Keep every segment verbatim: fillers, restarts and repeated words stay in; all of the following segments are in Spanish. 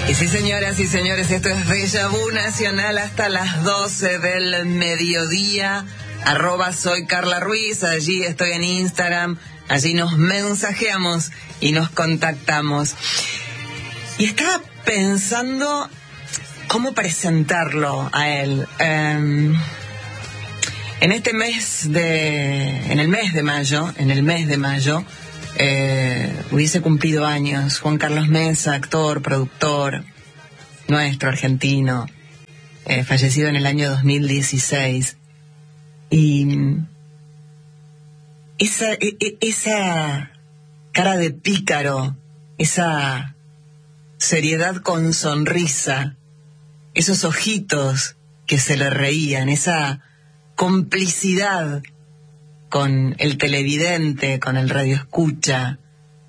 Y sí, señoras y señores, esto es Déjà Vu Nacional hasta las doce del mediodía. Arroba soy Carla Ruiz, allí estoy en Instagram, allí nos mensajeamos y nos contactamos. Y estaba pensando cómo presentarlo a él. Um, en este mes de, en el mes de mayo, en el mes de mayo, Eh, hubiese cumplido años Juan Carlos Mesa, actor, productor nuestro, argentino, eh, fallecido en el año dos mil dieciséis. Y esa, e, esa cara de pícaro, esa seriedad con sonrisa, esos ojitos que se le reían, esa complicidad con el televidente, con el radioescucha,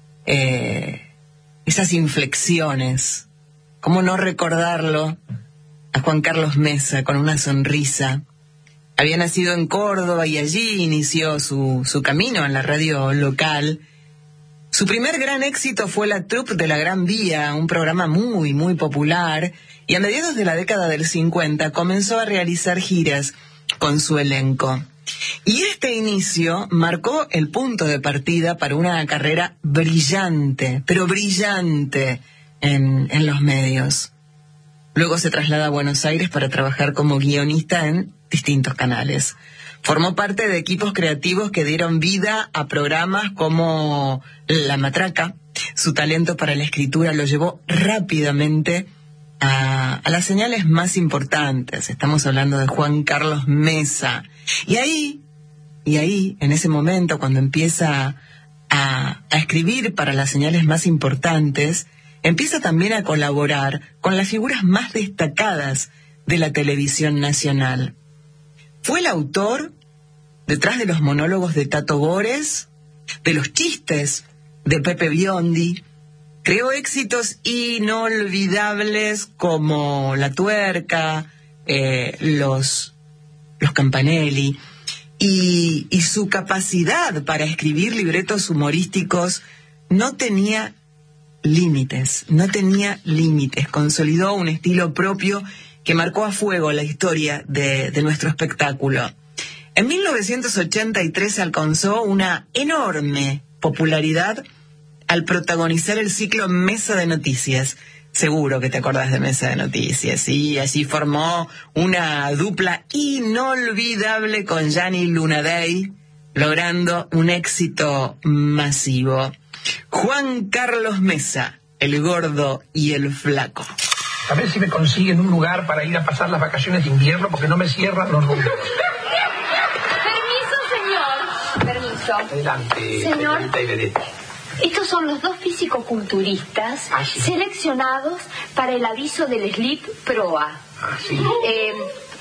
eh, esas inflexiones. ¿Cómo no recordarlo a Juan Carlos Mesa con una sonrisa? Había nacido en Córdoba y allí inició su, su camino en la radio local. Su primer gran éxito fue la troupe de la Gran Vía, un programa muy, muy popular, y a mediados de la década del cincuenta comenzó a realizar giras con su elenco. Y este inicio marcó el punto de partida para una carrera brillante, pero brillante en, en los medios. Luego se traslada a Buenos Aires para trabajar como guionista en distintos canales. Formó parte de equipos creativos que dieron vida a programas como La Matraca. Su talento para la escritura lo llevó rápidamente a, a las señales más importantes. Estamos hablando de Juan Carlos Mesa. Y ahí, y ahí, en ese momento, cuando empieza a, a escribir para las señales más importantes, empieza también a colaborar con las figuras más destacadas de la televisión nacional. Fue el autor detrás de los monólogos de Tato Bores, de los chistes de Pepe Biondi. Creó éxitos inolvidables como La Tuerca, eh, los... los Campanelli, y, y su capacidad para escribir libretos humorísticos no tenía límites, no tenía límites. Consolidó un estilo propio que marcó a fuego la historia de, de nuestro espectáculo. En mil novecientos ochenta y tres alcanzó una enorme popularidad al protagonizar el ciclo Mesa de Noticias. Seguro que te acordás de Mesa de Noticias, y así formó una dupla inolvidable con Gianni Lunadei, logrando un éxito masivo. Juan Carlos Mesa, el gordo y el flaco. A ver si me consiguen un lugar para ir a pasar las vacaciones de invierno, porque no me cierran los números. Permiso, señor. Permiso. Adelante, señor. señorita Iberete. Estos son los dos fisicoculturistas ah, sí. seleccionados para el aviso del Slip Proa. Ah, sí. Eh,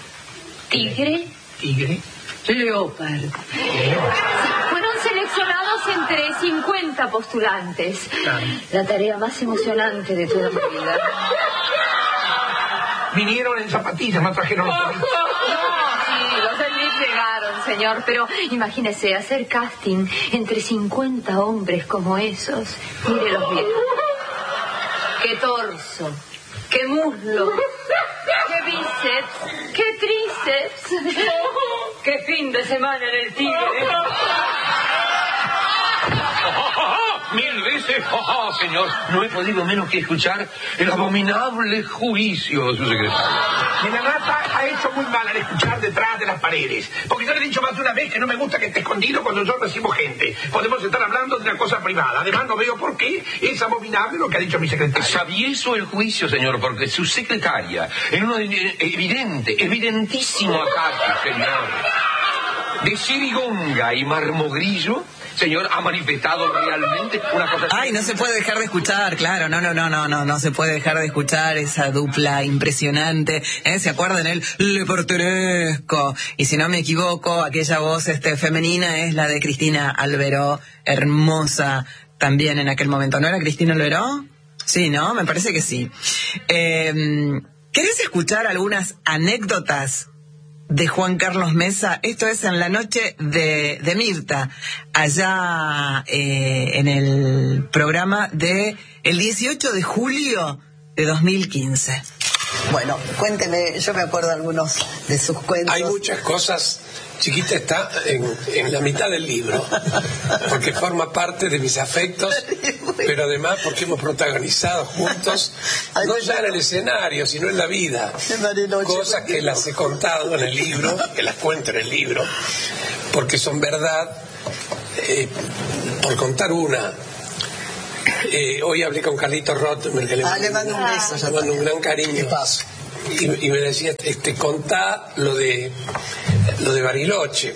tigre. Tigre. Leopard. Sí, fueron seleccionados entre cincuenta postulantes. Claro. La tarea más emocionante de toda mi vida. Vinieron en zapatillas, no trajeron los zapatillas. Llegaron, señor, pero imagínese hacer casting entre cincuenta hombres como esos. Mírelos bien. Qué torso, qué muslo, qué bíceps, qué tríceps, qué fin de semana en el Tigre. Mil veces, oh, oh, señor, no he podido menos que escuchar el abominable juicio de su secretario. Menanata ha hecho muy mal al escuchar detrás de las paredes, porque yo le he dicho más de una vez que no me gusta que esté escondido cuando yo recibo gente. Podemos estar hablando de una cosa privada. Además, no veo por qué es abominable lo que ha dicho mi secretaria. Sabieso el juicio, señor, porque su secretaria, en uno evidente, evidentísimo ataque, señor, de Chirigonga y Marmogrillo, señor, ha manifestado realmente una cosa... Ay, no se puede dejar de escuchar, claro, no, no, no, no, no, no se puede dejar de escuchar esa dupla impresionante, ¿eh? ¿Se acuerdan? Él, le pertenezco, y si no me equivoco, aquella voz este femenina es la de Cristina Alberó, hermosa también en aquel momento. ¿No era Cristina Alberó? Sí, ¿no? Me parece que sí. Eh, ¿Querés escuchar algunas anécdotas de Juan Carlos Mesa? Esto es en la noche de, de Mirta, allá eh, en el programa de el dieciocho de julio de dos mil quince. Bueno, cuénteme, yo me acuerdo algunos de sus cuentos. Hay muchas cosas. Chiquita está en, en la mitad del libro, porque forma parte de mis afectos, pero además porque hemos protagonizado juntos, no ya en el escenario, sino en la vida, cosas que las he contado en el libro, que las cuento en el libro, porque son verdad. Eh, por contar una, eh, hoy hablé con Carlitos Rottmer, que le ah, le mando un beso, le mando un gran cariño. ¿Qué pasa? Y, y me decía, este, contá lo de lo de Bariloche.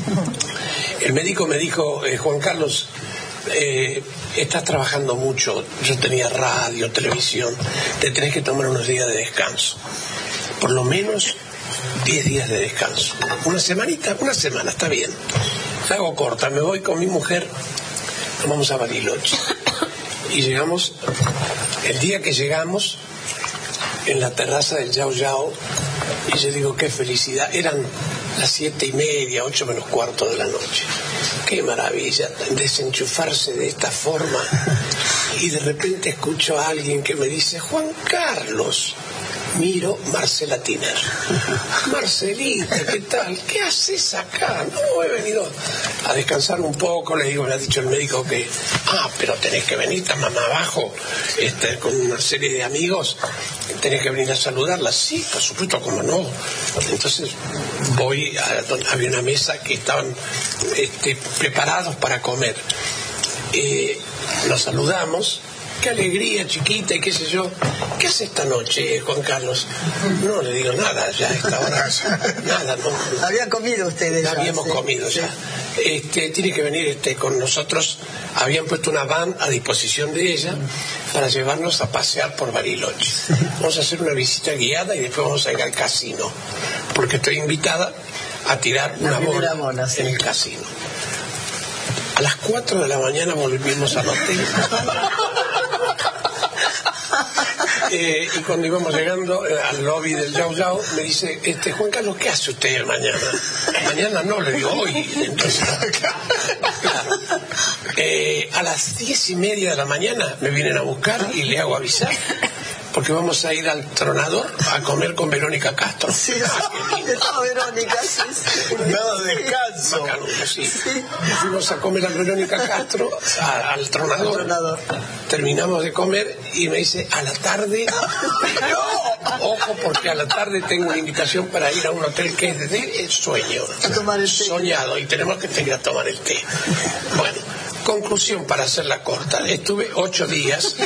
El médico me dijo, eh, Juan Carlos, eh, estás trabajando mucho. Yo tenía radio, televisión, te tenés que tomar unos días de descanso, por lo menos diez días de descanso, una semanita, una semana, está bien. Hago corta, me voy con mi mujer, nos vamos a Bariloche y llegamos. El día que llegamos, en la terraza del Yao Yao, y yo digo, qué felicidad. Eran las siete y media, ocho menos cuarto de la noche. Qué maravilla desenchufarse de esta forma. Y de repente escucho a alguien que me dice, Juan Carlos. Miro, Marcela Tiner. Marcelita, ¿qué tal? ¿Qué haces acá? No, he venido a descansar un poco. Le digo, me ha dicho el médico que, ah, pero tenés que venir, está mamá abajo, este, con una serie de amigos, tenés que venir a saludarla. Sí, por supuesto, cómo no. Entonces voy, a, había una mesa que estaban este, preparados para comer. Eh, nos saludamos. Qué alegría, chiquita, y qué sé yo. ¿Qué hace esta noche, Juan Carlos? No le digo nada, ya a esta hora. Nada, no. ¿Habían comido ustedes? Ya ya, habíamos sí, comido sí. ya. Este, tiene que venir este, con nosotros. Habían puesto una van a disposición de ella para llevarnos a pasear por Bariloche. Vamos a hacer una visita guiada y después vamos a ir al casino, porque estoy invitada a tirar una bola, bola sí. en el casino. A las cuatro de la mañana volvimos al hotel. Eh, y cuando íbamos llegando eh, al lobby del Yao Yao, me dice, este Juan Carlos, ¿qué hace usted mañana? Mañana no, le digo hoy. Entonces, claro, eh, a las diez y media de la mañana me vienen a buscar y le hago avisar, porque vamos a ir al Tronador a comer con Verónica Castro. Sí, sí, está Verónica, sí, sí. Nada de descanso. Bacano, sí. Sí. Fuimos a comer a Verónica Castro, a, al Tronador. Tronador. Terminamos de comer y me dice, a la tarde, no, ojo, porque a la tarde tengo una invitación para ir a un hotel que es de sueño. A tomar el té. Soñado, y tenemos que ir a tomar el té. Bueno, conclusión para hacerla corta. Estuve ocho días.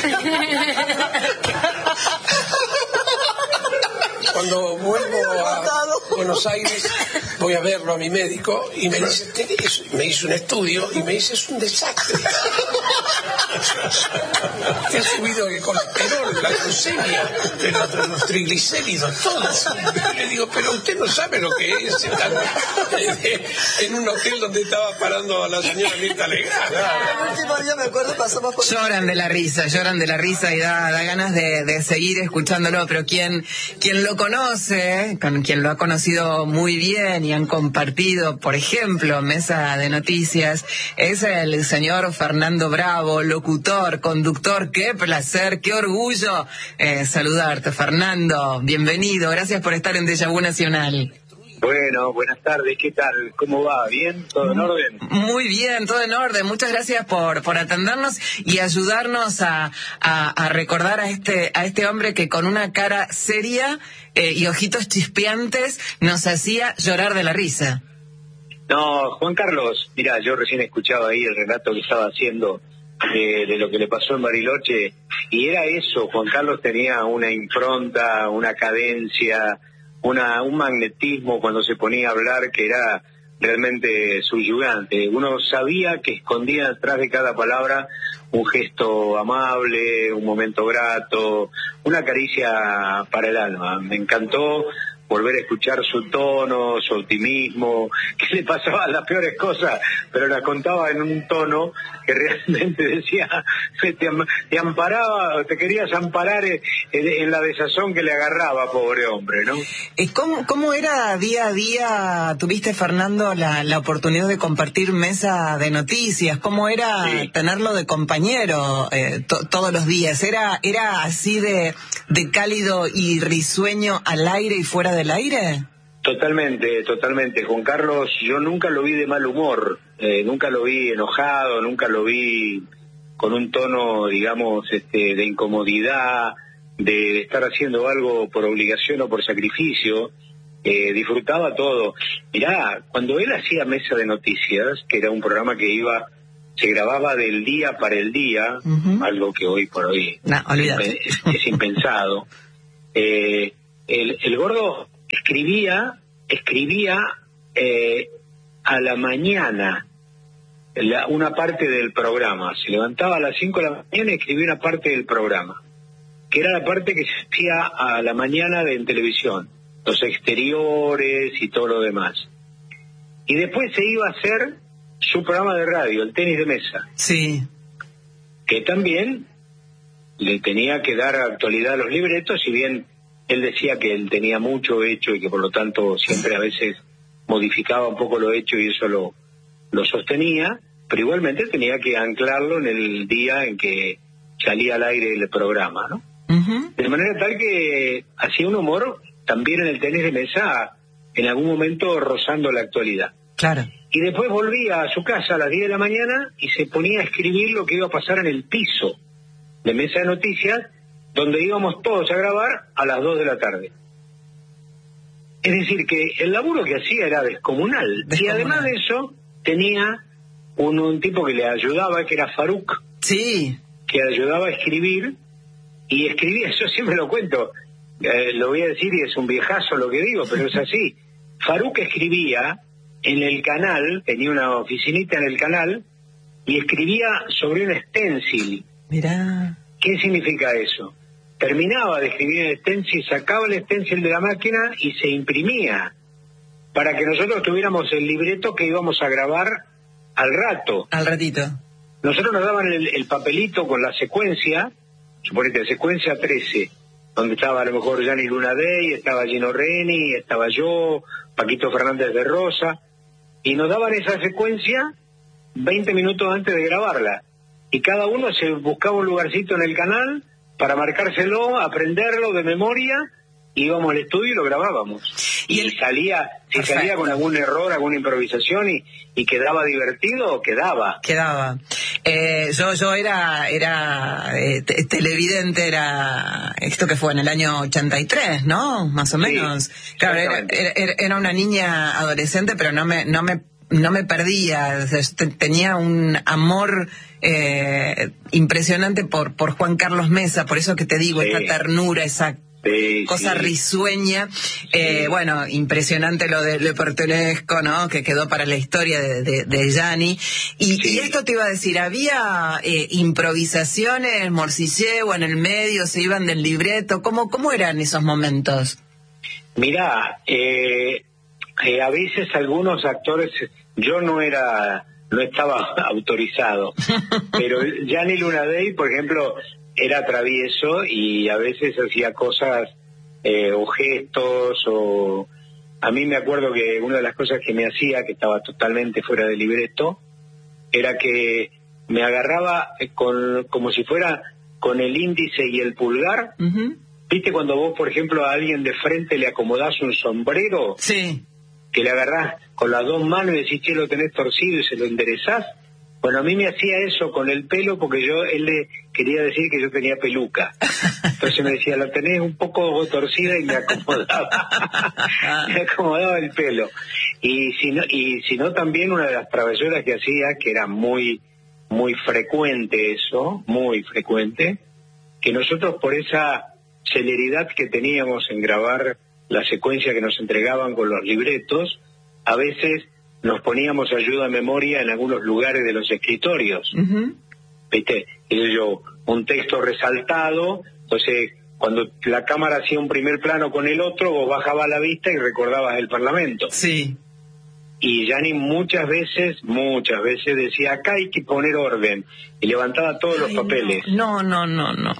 Cuando vuelvo a Buenos Aires, voy a verlo a mi médico y me dice, tenés, me hizo un estudio y me dice, es un desastre. Te ha subido el colesterol, la glucemia, los, los triglicéridos, todo. Y le digo, pero usted no sabe lo que es estar en un hotel donde estaba parando a la señora Mirta Legrand. El último día me acuerdo, pasamos por... Lloran de la risa, lloran de la risa y da, da ganas de, de seguir escuchándolo, pero quien, quien lo conoce, con quien lo ha conocido muy bien y han compartido, por ejemplo, mesa de noticias, es el señor Fernando Bravo, locutor, conductor. Qué placer, qué orgullo eh, saludarte, Fernando. Bienvenido, gracias por estar en Déjà Vu Nacional. Bueno, buenas tardes, ¿qué tal? ¿Cómo va? ¿Bien? ¿Todo en orden? Muy bien, todo en orden. Muchas gracias por, por atendernos y ayudarnos a, a, a recordar a este, a este hombre que con una cara seria eh, y ojitos chispeantes nos hacía llorar de la risa. No, Juan Carlos, mira, yo recién escuchaba ahí el relato que estaba haciendo de, de lo que le pasó en Bariloche, y era eso. Juan Carlos tenía una impronta, una cadencia, una un magnetismo cuando se ponía a hablar que era realmente subyugante. Uno sabía que escondía detrás de cada palabra un gesto amable, un momento grato, una caricia para el alma. Me encantó volver a escuchar su tono, su optimismo, que le pasaban las peores cosas, pero las contaba en un tono que realmente decía, te, te amparaba, te querías amparar en, en la desazón que le agarraba, pobre hombre, ¿no? ¿Cómo, cómo era día a día, tuviste, Fernando, la, la oportunidad de compartir mesa de noticias? ¿Cómo era sí. tenerlo de compañero eh, to, todos los días? ¿Era, era así de, de cálido y risueño al aire y fuera del aire? Totalmente, totalmente. Juan Carlos, yo nunca lo vi de mal humor, eh, nunca lo vi enojado, nunca lo vi con un tono, digamos, este, de incomodidad, de estar haciendo algo por obligación o por sacrificio. Eh, disfrutaba todo. Mirá, cuando él hacía Mesa de Noticias, que era un programa que iba, se grababa del día para el día, uh-huh. algo que hoy por hoy no, olvídate. es, es impensado, eh, el, el gordo escribía, escribía eh, a la mañana la, una parte del programa. Se levantaba a las cinco de la mañana y escribía una parte del programa, que era la parte que se hacía a la mañana de, en televisión, los exteriores y todo lo demás. Y después se iba a hacer su programa de radio, el tenis de mesa. Sí. Que también le tenía que dar actualidad a los libretos, si bien él decía que él tenía mucho hecho y que por lo tanto siempre a veces modificaba un poco lo hecho y eso lo, lo sostenía, pero igualmente tenía que anclarlo en el día en que salía al aire el programa, ¿no? Uh-huh. De manera tal que hacía un humor también en el tenis de mesa, en algún momento rozando la actualidad. Claro. Y después volvía a su casa a las diez de la mañana y se ponía a escribir lo que iba a pasar en el piso de Mesa de Noticias, donde íbamos todos a grabar a las dos de la tarde. Es decir, que el laburo que hacía era descomunal. descomunal. Y además de eso, tenía un, un tipo que le ayudaba, que era Faruk. Sí. Que le ayudaba a escribir, y escribía, yo siempre lo cuento, eh, lo voy a decir y es un viejazo lo que digo, pero es así. Faruk escribía en el canal, tenía una oficinita en el canal, y escribía sobre un stencil. Mirá. ¿Qué significa eso? Terminaba de escribir el stencil, sacaba el stencil de la máquina y se imprimía, para que nosotros tuviéramos el libreto que íbamos a grabar al rato. Al ratito. Nosotros nos daban el, el papelito con la secuencia, suponete, secuencia trece, donde estaba a lo mejor Gianni Lunadei, estaba Gino Reni, estaba yo, Paquito Fernández de Rosa, y nos daban esa secuencia veinte minutos antes de grabarla. Y cada uno se buscaba un lugarcito en el canal para marcárselo, aprenderlo de memoria, íbamos al estudio y lo grabábamos. Y, y el... salía, si Perfecto. salía con algún error, alguna improvisación y, y quedaba divertido, quedaba. Quedaba. Eh, yo yo era era eh, te, televidente, era esto que fue en el año ochenta y tres, ¿no? Más o menos. Sí, claro, era, era, era una niña adolescente, pero no me no me no me perdía, o sea, tenía un amor eh, impresionante por por Juan Carlos Mesa, por eso que te digo, sí. esta ternura, esa sí, cosa sí. risueña, eh, sí. bueno, impresionante lo de Le Portelesco, ¿no? Que quedó para la historia de, de, de Gianni. Y, sí. y esto te iba a decir, ¿había eh, improvisaciones, morcilleo en el medio, se iban del libreto? ¿Cómo, cómo eran esos momentos? Mirá, eh, eh, a veces algunos actores, yo no era, no estaba autorizado, pero Gianni Lunadei, por ejemplo, era travieso y a veces hacía cosas eh, o gestos o... A mí me acuerdo que una de las cosas que me hacía, que estaba totalmente fuera de libreto, era que me agarraba con, como si fuera con el índice y el pulgar. Uh-huh. ¿Viste cuando vos, por ejemplo, a alguien de frente le acomodás un sombrero? Sí. Que le agarrás con las dos manos y decís, che, lo tenés torcido y se lo enderezás. Bueno, a mí me hacía eso con el pelo porque yo él le quería decir que yo tenía peluca. Entonces me decía, lo tenés un poco torcida y me acomodaba. me acomodaba el pelo. Y si no, y si no también una de las travesuras que hacía, que era muy, muy frecuente eso, muy frecuente, que nosotros por esa celeridad que teníamos en grabar la secuencia que nos entregaban con los libretos, a veces nos poníamos ayuda a memoria en algunos lugares de los escritorios. Uh-huh. ¿Viste? Y yo, un texto resaltado, entonces cuando la cámara hacía un primer plano con el otro, vos bajabas la vista y recordabas el Parlamento. Sí. Y Gianni muchas veces, muchas veces decía, acá hay que poner orden, y levantaba todos Ay, los papeles. No, no, no, no.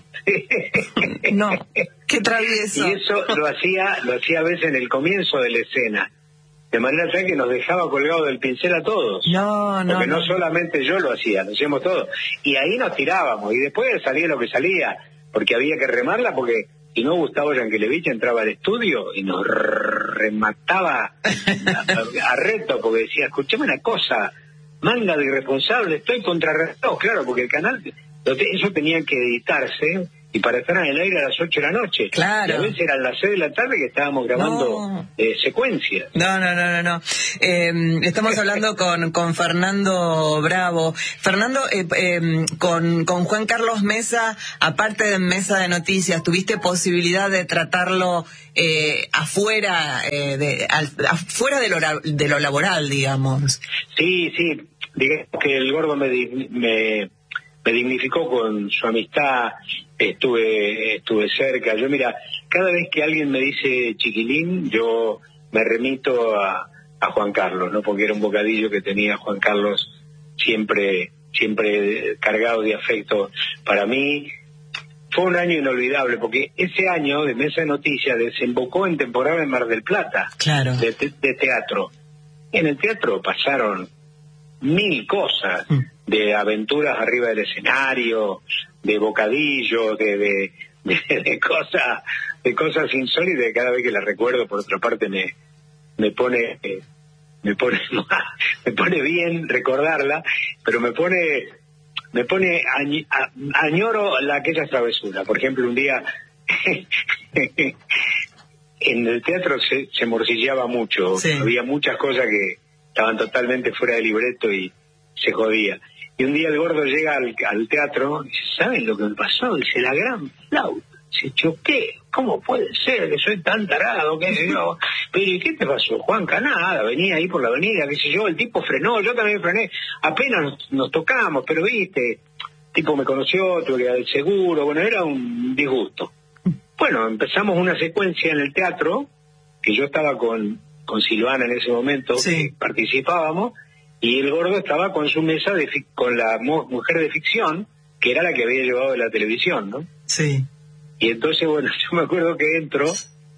No, qué travieso. Y eso lo hacía, lo hacía a veces en el comienzo de la escena. De manera tal que nos dejaba colgado del pincel a todos. No, no. Porque no, no solamente yo lo hacía, lo hacíamos todos. Y ahí nos tirábamos, y después salía lo que salía, porque había que remarla, porque si no Gustavo Yankelevich entraba al estudio y nos remataba a, a reto, porque decía, escuchame una cosa, manga de irresponsable, estoy contra reloj, claro, porque el canal, eso tenía que editarse, y para estar en el aire a las ocho de la noche. Claro. Y a veces eran las seis de la tarde que estábamos grabando no. eh, secuencias. No, no, no, no, no. Eh, estamos hablando con, con Fernando Bravo. Fernando, eh, eh, con, con Juan Carlos Mesa, aparte de Mesa de Noticias, ¿tuviste posibilidad de tratarlo eh, afuera, eh, de, al, afuera de lo, de lo laboral, digamos? Sí, sí. Digamos que el gordo me... me me dignificó con su amistad, estuve estuve cerca. Yo, mira, cada vez que alguien me dice chiquilín, yo me remito a, a Juan Carlos, ¿no? Porque era un bocadillo que tenía Juan Carlos siempre siempre cargado de afecto para mí. Fue un año inolvidable, porque ese año de Mesa de Noticias desembocó en temporada en Mar del Plata, claro, de, de teatro. En el teatro pasaron mil cosas, mm. de aventuras arriba del escenario, de bocadillos, de, de, de, de cosas de cosas insólitas. Cada vez que las recuerdo, por otra parte, me me pone eh, me pone me pone bien recordarla, pero me pone me pone añ, a, añoro la, aquellas travesuras. Por ejemplo, un día en el teatro se, se morcilleaba mucho, sí. Había muchas cosas que estaban totalmente fuera de libreto y se jodía. Y un día el gordo llega al, al teatro y dice, ¿saben lo que me pasó? Dice, la gran flauta. Se choqué. ¿Cómo puede ser que soy tan tarado? ¿Qué sé yo? Pero ¿y qué te pasó, Juanca? Nada, venía ahí por la avenida, qué sé yo, el tipo frenó, yo también frené. Apenas nos, nos tocamos, pero viste, el tipo me conoció, tuve que dar el seguro, bueno, era un disgusto. Bueno, empezamos una secuencia en el teatro, que yo estaba con... con Silvana en ese momento, sí. Que participábamos, y el gordo estaba con su mesa de fic- con la mu- mujer de ficción, que era la que había llevado de la televisión, ¿no? Sí. Y entonces, bueno, yo me acuerdo que entro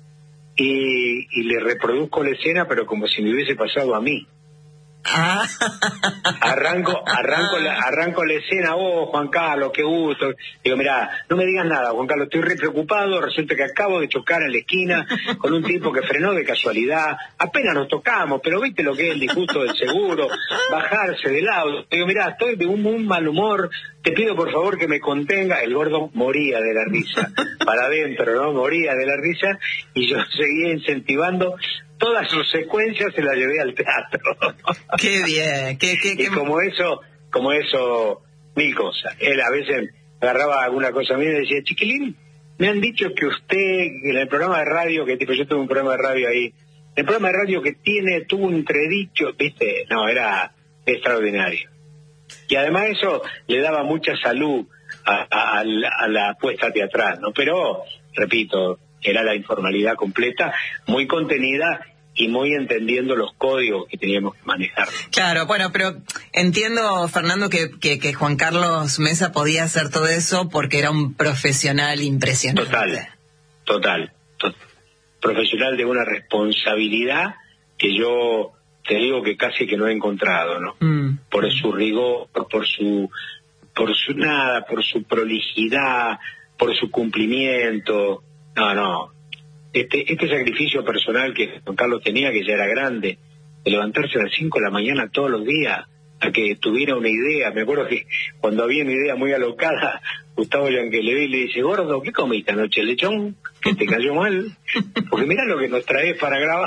y, y le reproduzco la escena, pero como si me hubiese pasado a mí. Ah. Arranco, arranco, la, arranco la escena, oh, Juan Carlos, qué gusto. Digo, mirá, no me digas nada, Juan Carlos, estoy re preocupado, resulta que acabo de chocar en la esquina con un tipo que frenó de casualidad, apenas nos tocamos, pero viste lo que es el disgusto del seguro, bajarse del auto. Digo, mirá, estoy de un, un mal humor, te pido por favor que me contenga. El gordo moría de la risa, para adentro, ¿no? Moría de la risa, y yo seguía incentivando. Todas sus secuencias se las llevé al teatro. Qué bien, qué, qué, qué... Y como eso, como eso, mil cosas. Él a veces agarraba alguna cosa mía y decía, chiquilín, me han dicho que usted, en el programa de radio, que tipo yo tuve un programa de radio ahí, el programa de radio que tiene, tuvo un entredicho, viste, no, era extraordinario. Y además eso le daba mucha salud a, a, a, la, a la puesta teatral, ¿no? Pero, repito, era la informalidad completa, muy contenida y muy entendiendo los códigos que teníamos que manejar. Claro, bueno, pero entiendo, Fernando, que, que, que Juan Carlos Mesa podía hacer todo eso porque era un profesional impresionante. Total, total, total. Profesional de una responsabilidad que yo te digo que casi que no he encontrado, ¿no? Mm. Por su rigor, por su, por su nada, por su prolijidad, por su cumplimiento. No, no. Este, este sacrificio personal que Juan Carlos tenía, que ya era grande, de levantarse a las cinco de la mañana todos los días, a que tuviera una idea. Me acuerdo que cuando había una idea muy alocada, Gustavo Yankelevich le dice, gordo, ¿qué comiste anoche? ¿Lechón? ¿Que te cayó mal? Porque mira lo que nos traes para grabar.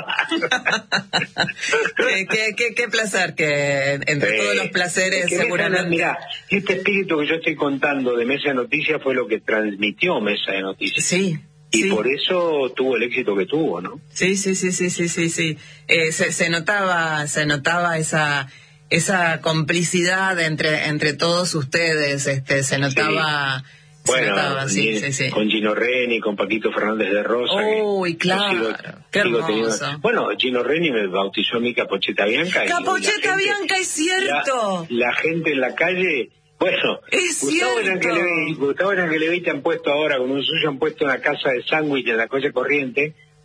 qué, qué, qué, qué placer, que entre sí. Todos los placeres es que seguramente... Mira, este espíritu que yo estoy contando de Mesa de Noticias fue lo que transmitió Mesa de Noticias. Sí. Y sí. Por eso tuvo el éxito que tuvo, ¿no? Sí, sí, sí, sí, sí, sí, sí. Eh, se, se notaba, se notaba esa esa complicidad entre entre todos ustedes, este, se notaba. Sí. Bueno, se notaba, sí, y, sí, sí. Con Gino Reni, con Paquito Fernández de Rosa. Uy, claro, sigo, qué sigo hermoso. Teniendo... Bueno, Gino Reni me bautizó a mí Capocheta Bianca. Capocheta Bianca, es cierto. La, la gente en la calle... Bueno, es Gustavo Yankelevich, Gustavo Yankelevich han puesto ahora, con un suyo han puesto una casa de sándwich en la calle Corriente,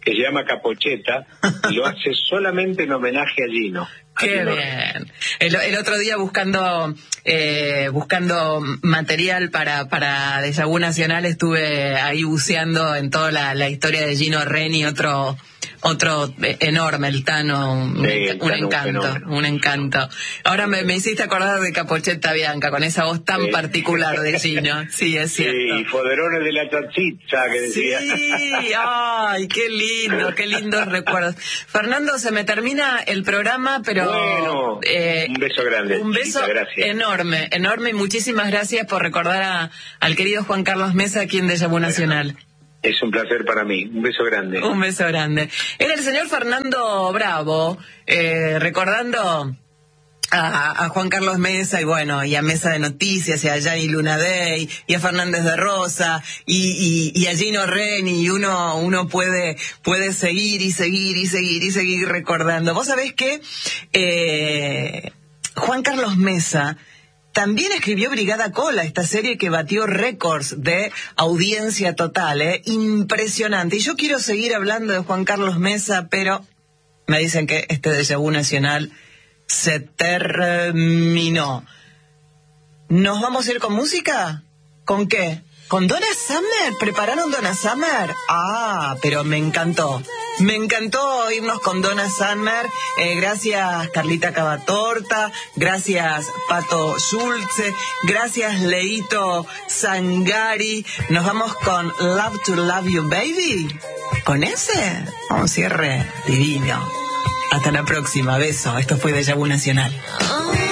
que se llama Capocheta, y lo hace solamente en homenaje a Gino. Qué bien. El, el otro día buscando eh, buscando material para para Déjà Vu Nacional, estuve ahí buceando en toda la, la historia de Gino Reni, otro otro enorme, el Tano, un, Sí, el un Tano, encanto, un un encanto. Ahora me, me hiciste acordar de Capocheta Bianca, con esa voz tan Sí. particular de Gino. Sí, es cierto. Sí, y Foderone de la Chachicha, que decía. Sí, ay, qué lindo, qué lindos recuerdos. Fernando, se me termina el programa, pero Bueno, eh, un beso grande. un beso chiquita, gracias. enorme, enorme, y muchísimas gracias por recordar a, al querido Juan Carlos Mesa aquí en Déjà Vu Nacional. Es un placer para mí. Un beso grande. Un beso grande. Era el señor Fernando Bravo, eh, recordando a, a Juan Carlos Mesa, y bueno, y a Mesa de Noticias, y a Gianni Lunadei, y a Fernández de Rosa, y, y, y a Gino Reni, y uno, uno puede, puede seguir y seguir y seguir y seguir recordando. Vos sabés que eh, Juan Carlos Mesa también escribió Brigada Cola, esta serie que batió récords de audiencia total, ¿eh? Impresionante. Y yo quiero seguir hablando de Juan Carlos Mesa, pero me dicen que este Déjà Vu Nacional se terminó. ¿Nos vamos a ir con música? ¿Con qué? ¿Con Donna Summer? ¿Prepararon Donna Summer? Ah, pero me encantó. Me encantó irnos con Donna Summer. Eh, gracias Carlita Cavatorta, gracias Pato Schulze, gracias Leito Sangari. Nos vamos con Love to Love You Baby. ¿Con ese? Un cierre divino. Hasta la próxima. Beso. Esto fue Déjà Vu Nacional.